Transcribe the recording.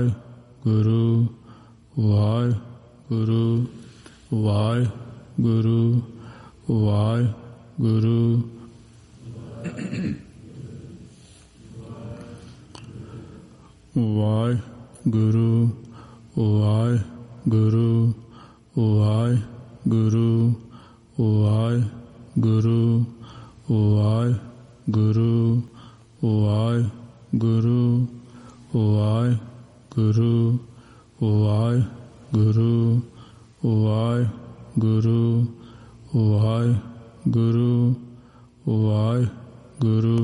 Waheguru Waheguru Waheguru Waheguru Waheguru Waheguru Waheguru Waheguru Waheguru Waheguru Waheguru Waheguru Waheguru Waheguru Waheguru